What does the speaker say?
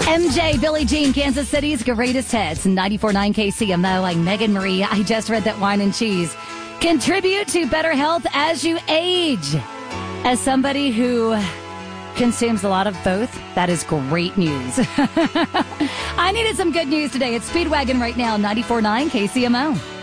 MJ, Billie Jean, Kansas City's greatest hits, 94.9 KCMO. Like Megan Marie, I just read that wine and cheese. Contribute to better health as you age. As somebody who consumes a lot of both, that is great news. I needed some good news today. It's Speedwagon right now, 94.9 KCMO.